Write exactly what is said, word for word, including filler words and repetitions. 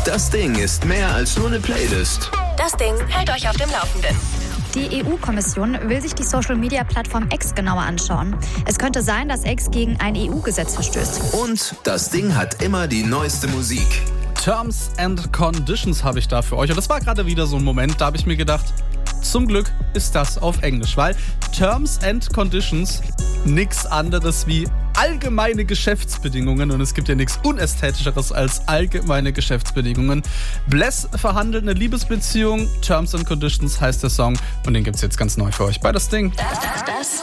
Das Ding ist mehr als nur eine Playlist. Das Ding hält euch auf dem Laufenden. Die E U-Kommission will sich die Social-Media-Plattform X genauer anschauen. Es könnte sein, dass X gegen ein E U-Gesetz verstößt. Und das Ding hat immer die neueste Musik. Terms and Conditions habe ich da für euch. Und das war gerade wieder so ein Moment, da habe ich mir gedacht, zum Glück ist das auf Englisch, weil Terms and Conditions nichts anderes wie allgemeine Geschäftsbedingungen, und es gibt ja nichts Unästhetischeres als allgemeine Geschäftsbedingungen. Bless verhandelt eine Liebesbeziehung, Terms and Conditions heißt der Song, und den gibt's jetzt ganz neu für euch bei Das Ding. Das, das, das